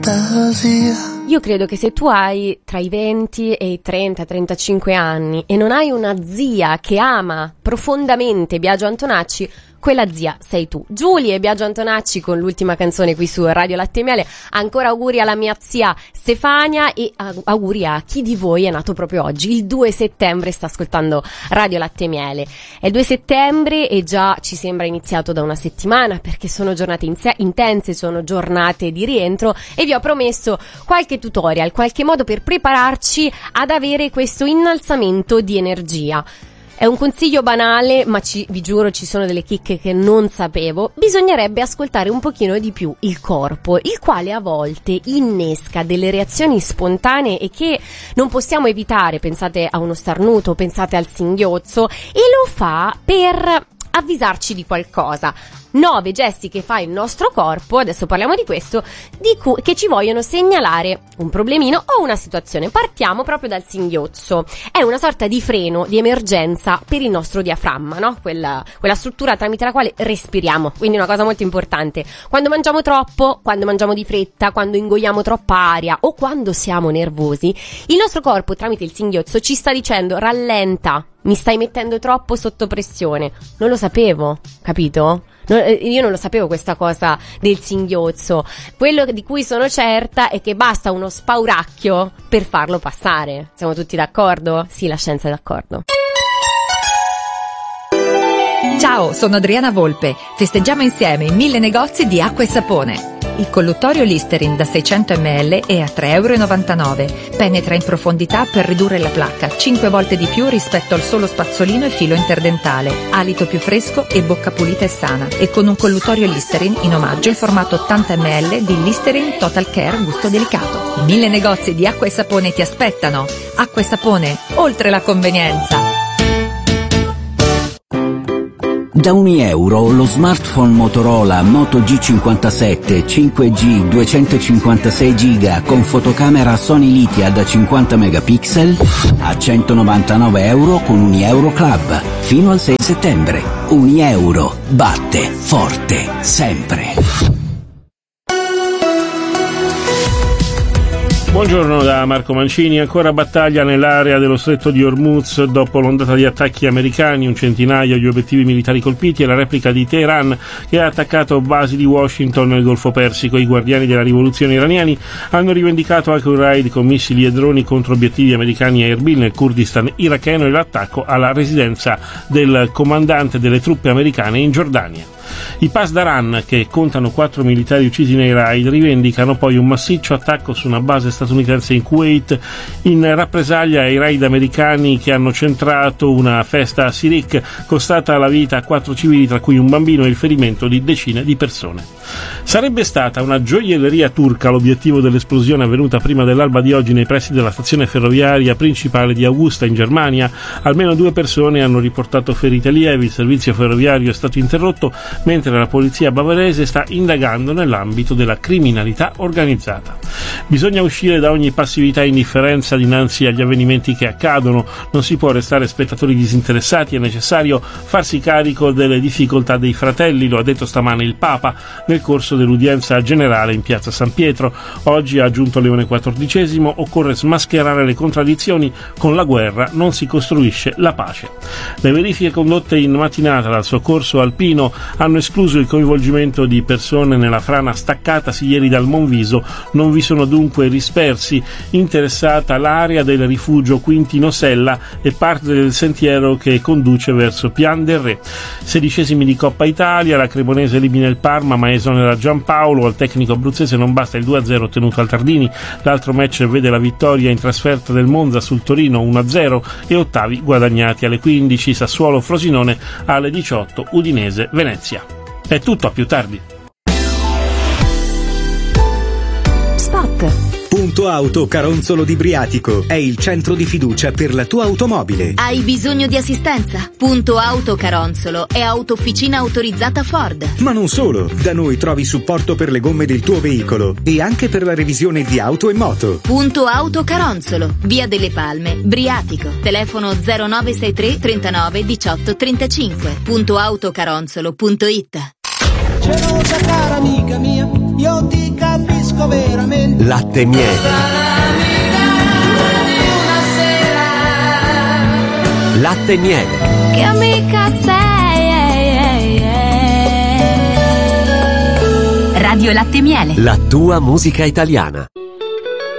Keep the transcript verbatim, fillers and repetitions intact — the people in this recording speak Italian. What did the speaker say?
Io credo che se tu hai tra i venti e i trenta trentacinque anni e non hai una zia che ama profondamente Biagio Antonacci, quella zia sei tu. Giulia e Biagio Antonacci con l'ultima canzone qui su Radio Latte e Miele. Ancora auguri alla mia zia Stefania e auguri a chi di voi è nato proprio oggi, il due settembre, sta ascoltando Radio Latte e Miele. È il due settembre e già ci sembra iniziato da una settimana, perché sono giornate inse- intense, sono giornate di rientro, e vi ho promesso qualche tutorial, qualche modo per prepararci ad avere questo innalzamento di energia. È un consiglio banale, ma ci, vi giuro ci sono delle chicche che non sapevo. Bisognerebbe ascoltare un pochino di più il corpo, il quale a volte innesca delle reazioni spontanee e che non possiamo evitare. Pensate a uno starnuto, pensate al singhiozzo, e lo fa per avvisarci di qualcosa. Nove gesti che fa il nostro corpo, adesso parliamo di questo, di cui, che ci vogliono segnalare un problemino o una situazione. Partiamo proprio dal singhiozzo. È una sorta di freno di emergenza per il nostro diaframma, no? Quella, quella struttura tramite la quale respiriamo, quindi una cosa molto importante. Quando mangiamo troppo, quando mangiamo di fretta, quando ingoiamo troppa aria o quando siamo nervosi, il nostro corpo tramite il singhiozzo ci sta dicendo: rallenta, mi stai mettendo troppo sotto pressione. Non lo sapevo, capito? No, io non lo sapevo questa cosa del singhiozzo. Quello di cui sono certa è che basta uno spauracchio per farlo passare. Siamo tutti d'accordo? Sì, la scienza è d'accordo. Ciao, sono Adriana Volpe. Festeggiamo insieme i mille negozi di acqua e sapone. Il colluttorio Listerine da seicento millilitri è a tre e novantanove euro. Penetra in profondità per ridurre la placca, cinque volte di più rispetto al solo spazzolino e filo interdentale. Alito più fresco e bocca pulita e sana. E con un colluttorio Listerine in omaggio il formato ottanta millilitri di Listerine Total Care gusto delicato. I mille negozi di acqua e sapone ti aspettano. Acqua e sapone, oltre la convenienza. Da un euro lo smartphone Motorola Moto G cinquantasette cinque G duecentocinquantasei giga con fotocamera Sony Lithia da cinquanta megapixel a centonovantanove euro con Unieuro Club fino al sei settembre. Unieuro batte forte sempre. Buongiorno da Marco Mancini. Ancora battaglia nell'area dello stretto di Hormuz dopo l'ondata di attacchi americani, un centinaio gli obiettivi militari colpiti e la replica di Teheran che ha attaccato basi di Washington nel Golfo Persico. I guardiani della rivoluzione iraniani hanno rivendicato anche un raid con missili e droni contro obiettivi americani a Erbil nel Kurdistan iracheno e l'attacco alla residenza del comandante delle truppe americane in Giordania. I Pasdaran, che contano quattro militari uccisi nei raid, rivendicano poi un massiccio attacco su una base statunitense in Kuwait in rappresaglia ai raid americani che hanno centrato una festa a Sirik, costata la vita a quattro civili, tra cui un bambino, e il ferimento di decine di persone. Sarebbe stata una gioielleria turca l'obiettivo dell'esplosione avvenuta prima dell'alba di oggi nei pressi della stazione ferroviaria principale di Augusta in Germania. Almeno due persone hanno riportato ferite lievi, il servizio ferroviario è stato interrotto mentre la polizia bavarese sta indagando nell'ambito della criminalità organizzata. Bisogna uscire da ogni passività e indifferenza dinanzi agli avvenimenti che accadono, non si può restare spettatori disinteressati, è necessario farsi carico delle difficoltà dei fratelli, lo ha detto stamane il Papa nel corso dell'udienza generale in piazza San Pietro. Oggi, ha aggiunto Leone quattordicesimo, occorre smascherare le contraddizioni, con la guerra non si costruisce la pace. Le verifiche condotte in mattinata dal soccorso alpino hanno escluso il coinvolgimento di persone nella frana staccatasi ieri dal Monviso, non vi sono dunque dispersi. Interessata l'area del rifugio Quintino Sella e parte del sentiero che conduce verso Pian del Re. Sedicesimi di Coppa Italia, la Cremonese elimina il Parma ma esonera Giampaolo, al tecnico abruzzese non basta il due a zero ottenuto al Tardini, l'altro match vede la vittoria in trasferta del Monza sul Torino uno a zero e ottavi guadagnati. Alle quindici Sassuolo Frosinone, alle diciotto Udinese Venezia. È tutto, a più tardi. Spot. Punto Auto Caronzolo di Briatico è il centro di fiducia per la tua automobile. Hai bisogno di assistenza? Punto Auto Caronzolo è autofficina autorizzata Ford. Ma non solo, da noi trovi supporto per le gomme del tuo veicolo e anche per la revisione di auto e moto. Punto Auto Caronzolo, via delle Palme, Briatico. Telefono zero nove sei tre trentanove diciotto trentacinque. punto autocaronzolo punto it. gelosa cara amica mia, io ti capisco veramente. Latte e miele. Latte e miele. Che amica sei. Radio Latte e Miele. La tua musica italiana.